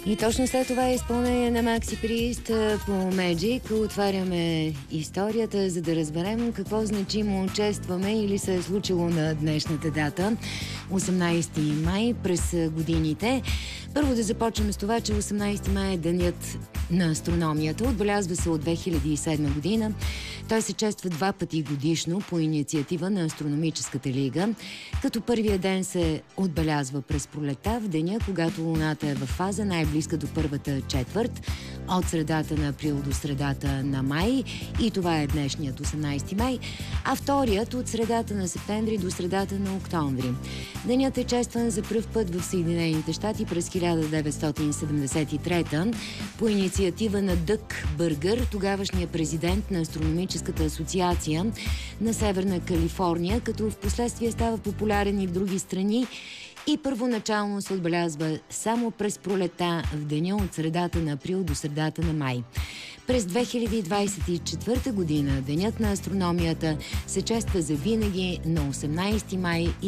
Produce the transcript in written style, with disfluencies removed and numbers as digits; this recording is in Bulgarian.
И точно след това е изпълнение на Макси Прист по Magic. Отваряме историята, за да разберем какво значимо честваме или се е случило на днешната дата, 18 май през годините. Първо да започнем с това, че 18 май е денят на астрономията. Отбелязва се от 2007 година. Той се чества 2 пъти годишно по инициатива на Астрономическата лига, като първия ден се отбелязва през пролетта, в деня, когато Луната е в фаза най-близка до първата четвърт, от средата на април до средата на май, и това е днешният 18 май, а вторият от средата на септември до средата на октомври. Денят е честван за пръв път в Съединените щати през 1973 по инициатива на Дъг Бъргър, тогавашния президент на Астрономическата асоциация на Северна Калифорния, като в последствие става популярен и в други страни и първоначално се отбелязва само през пролета, в деня от средата на април до средата на май. През 2024 година денят на астрономията се чества завинаги на 18 май